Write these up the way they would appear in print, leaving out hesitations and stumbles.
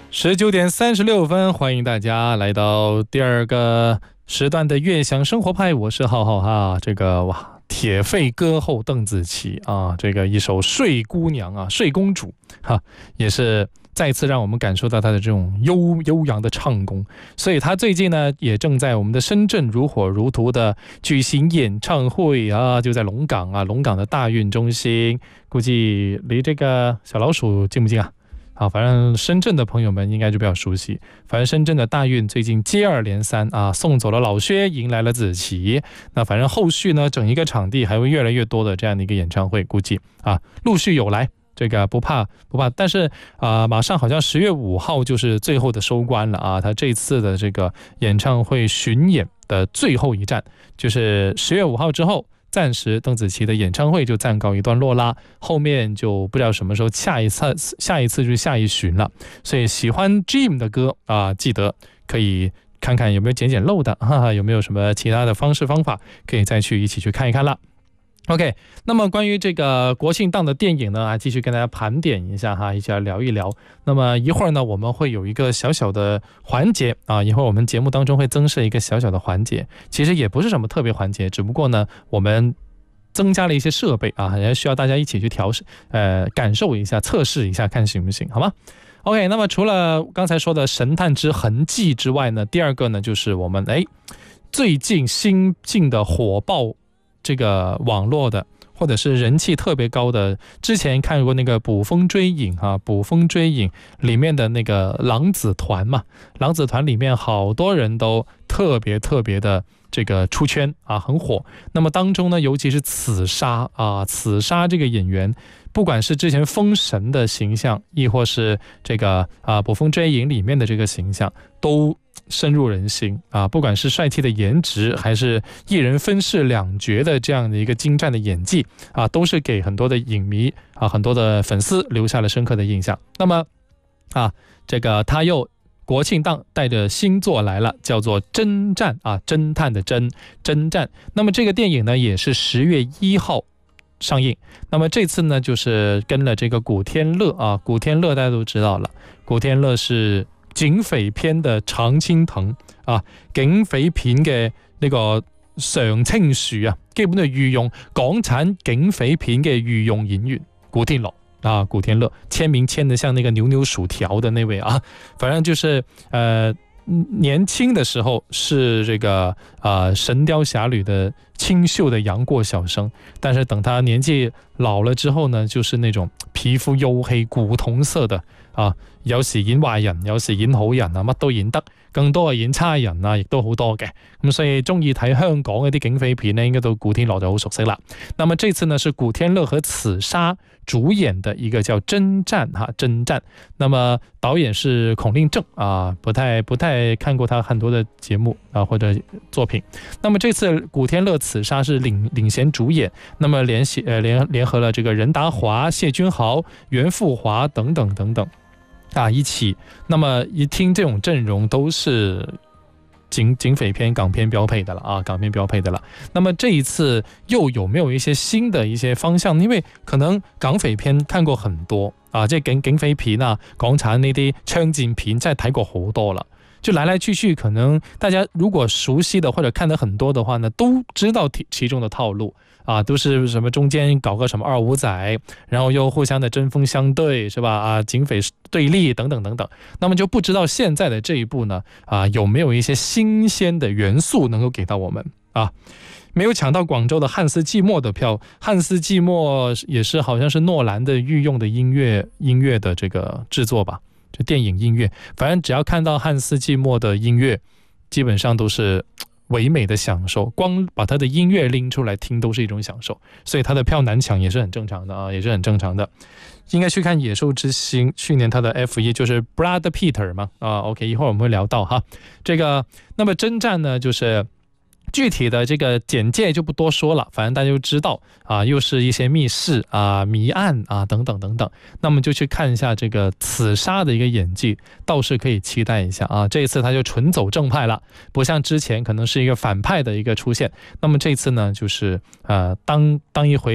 19点36分，欢迎大家来到第二个时段的悦享生活派，我是浩浩哈。这个哇，铁肺歌后邓紫棋啊，这个一首睡姑娘啊，睡公主哈，也是再次让我们感受到她的这种悠扬的唱功。所以她最近呢，也正在我们的深圳如火如荼的举行演唱会啊，就在龙岗啊，龙岗的大运中心，估计离这个小老鼠近不近啊？好，反正深圳的朋友们应该就比较熟悉。反正深圳的大运最近接二连三啊，送走了老薛，迎来了紫棋。那反正后续呢，整一个场地还会越来越多的这样的一个演唱会，估计啊陆续有来。这个不怕，但是马上好像10月5号就是最后的收官了啊。他这次的这个演唱会巡演的最后一站，就是10月5号之后。暂时邓紫棋的演唱会就暂告一段落啦，后面就不知道什么时候下一次就是下一巡了。所以喜欢 Jim 的歌啊，记得可以看看有没有捡漏的，有没有什么其他的方法可以再一起去看一看啦。OK， 那么关于这个国庆档的电影呢，继续跟大家盘点一下哈，一起来聊一聊。那么一会儿呢，我们会有一个小小的环节啊，一会儿我们节目当中会增设一个小小的环节，其实也不是什么特别环节，只不过呢，我们增加了一些设备啊，也需要大家一起去感受一下、测试一下，看行不行，好吗？OK， 那么除了刚才说的《神探之痕迹》之外呢，第二个呢就是我们最近新进的火爆。这个网络的或者是人气特别高的，之前看过那个捕风追影啊，捕风追影里面的那个狼子团嘛，狼子团里面好多人都特别的这个出圈啊，很火。那么当中呢，尤其是此沙这个演员，不管是之前封神的形象，亦或是这个捕风追影里面的这个形象，都深入人心啊！不管是帅气的颜值，还是一人分饰两角的这样的一个精湛的演技啊，都是给很多的影迷啊、很多的粉丝留下了深刻的印象。那么这个他又国庆档带着新作来了，叫做《侦战》啊，侦探的侦战。那么这个电影呢，也是10月1号上映。那么这次呢，就是跟了这个古天乐啊，古天乐大家都知道了，古天樂是警匪片的常青藤啊，警匪片嘅呢個常青樹啊，基本就御用港產警匪片嘅御用演員古天樂啊，古天樂簽名簽的像那個牛牛薯條的那位啊，反正就是年輕的時候是這個神雕俠侶的清秀的楊過小生，但是等他年紀老了之後呢，就是那種皮膚黝黑古銅色的啊，有時演壞人，有時演好人啊，乜都演得，更多係演差人啊，亦都好多嘅。咁所以中意睇香港嗰啲警匪片呢，應該對古天樂就好熟悉啦。那麼這次呢，是古天樂和此沙主演的一個叫偵戰哈，偵戰。那麼導演是孔令正啊，不太看過他很多的節目啊或者作品。那麼這次古天樂此沙是領銜主演，那麼聯合了這個任達華、謝君豪、袁富華等等啊一起。那麼一聽這種陣容都是警匪片港片標配的了啊，港片標配的了。那麼這一次又有沒有一些新的一些方向？因為可能港匪片看過很多啊，即係警匪片啊，港產呢啲槍戰片真係睇過好多了。就來來去去，可能大家如果熟悉的或者看得很多的話呢，都知道其中的套路啊，都是什麼中間搞個什麼二五仔，然後又互相的針鋒相對，是吧？啊，警匪對立等等。那麼就不知道現在的這一部呢，有沒有一些新鮮的元素能夠給到我們啊？沒有搶到廣州的漢斯季默的票，漢斯季默也是好像是諾蘭的御用的音樂的這個製作吧。就電影音樂，反正只要看到漢斯季默的音樂，基本上都是唯美的享受，光把他的音樂拎出來聽都是一種享受，所以他的票難搶也是很正常的啊，也是很正常的。應該去看《野獸之心》，去年他的 F1 就是 Brad Pitt 嘛啊 ，OK， 一會兒我們會聊到哈。這個，那麼征戰呢，就是具體的這個簡介就不多說了，反正大家就知道啊，又是一些密室啊、謎案啊等等。那麼就去看一下這個此沙的一個演技，倒是可以期待一下啊。這一次他就純走正派了，不像之前可能是一個反派的一個出現。那麼這次呢，就是當一回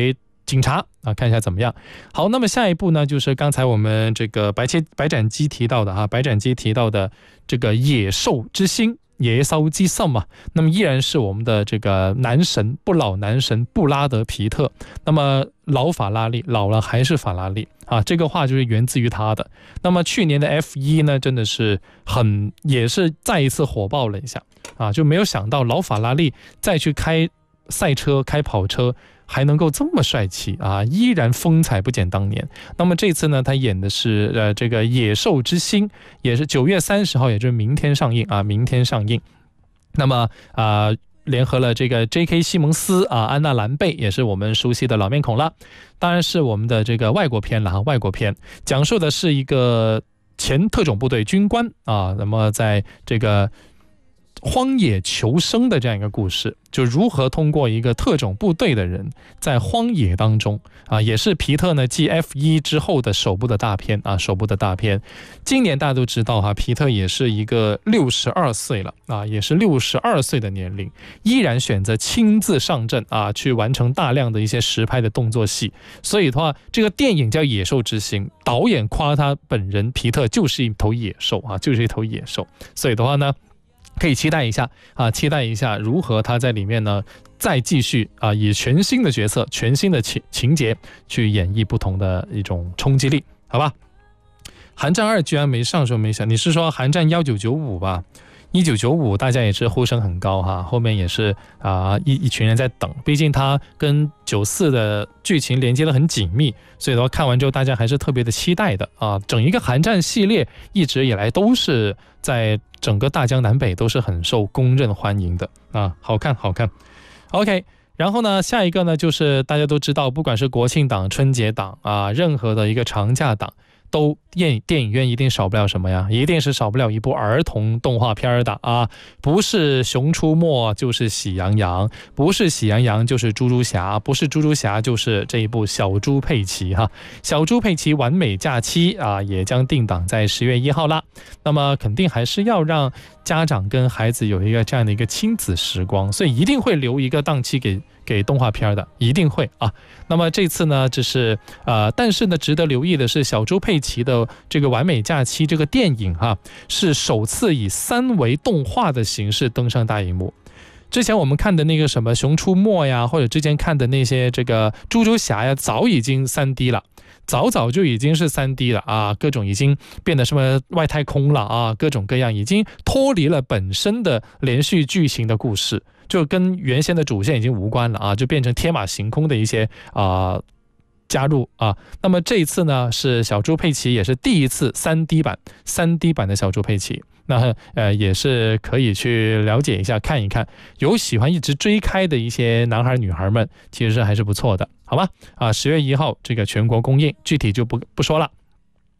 警察啊，看一下怎么样。好，那么下一步呢，就是刚才我们这个白斩鸡提到的啊，白斩鸡提到的这个野兽之心。野兽之心嘛，那么依然是我们的这个男神不老男神布拉德皮特。那么老法拉利老了还是法拉利啊，这个话就是源自于他的。那么去年的 F1 呢，真的是也是再一次火爆了一下啊，就没有想到老法拉利再去开赛车开跑车还能够这么帅气啊，依然风采不减当年。那么这次呢，他演的是这个野兽之心，也是9月30号，也就是明天上映啊，明天上映。那么联合了这个 J.K. 西蒙斯啊，安娜兰贝也是我们熟悉的老面孔了，当然是我们的这个外国片了哈，外国片讲述的是一个前特种部队军官啊，那么在这个荒野求生的这样一个故事，就如何通过一个特种部队的人在荒野当中啊，也是皮特呢继 F1 之后的首部的大片啊，首部的大片。今年大家都知道哈，皮特也是一个62岁了啊，也是62岁的年龄，依然选择亲自上阵啊，去完成大量的一些实拍的动作戏。所以的话，这个电影叫《野兽之心》，导演夸他本人皮特就是一头野兽啊，就是一头野兽。所以的话呢，可以期待一下啊，期待一下如何他在里面呢再继续啊，以全新的角色、全新的情节去演绎不同的一种冲击力，好吧？寒战2居然没上，说没想，你是说寒战1995吧？1995大家也是呼声很高哈，后面也是一群人在等，毕竟它跟94的剧情连接得很紧密，所以的话看完之后大家还是特别的期待的啊。整一个寒战系列一直以来都是在整个大江南北都是很受公认欢迎的啊，好看好看。OK， 然后呢，下一个呢就是大家都知道，不管是国庆档、春节档啊，任何的一个长假档，都电影院一定少不了什么呀？一定是少不了一部儿童动画片的啊！不是《熊出没》就是《喜羊羊》，不是《喜羊羊》就是《猪猪侠》，不是《猪猪侠》就是这一部《小猪佩奇》哈。小猪佩奇完美假期啊，也将定档在10月1号啦。那么肯定还是要让家长跟孩子有一个这样的一个亲子时光，所以一定会留一个档期给动画片的，一定会啊。那么这次呢，这是但是呢，值得留意的是，小猪佩奇的这个完美假期这个电影哈，是首次以3维动画的形式登上大荧幕。之前我们看的那个什么熊出没呀，或者之前看的那些这个猪猪侠呀，早已经3D 了。早就已经是3D 了啊，各种已经变得什么外太空了啊，各种各样已经脱离了本身的连续剧情的故事，就跟原先的主线已经无关了啊，就变成天马行空的一些加入啊。那么这一次呢，是小猪佩奇也是第一次3D 版的小猪佩奇。那也是可以去了解一下看一看，有喜欢一直追开的一些男孩女孩们，其实还是不错的，好吧？10月1号这个全国公映，具体就不说了。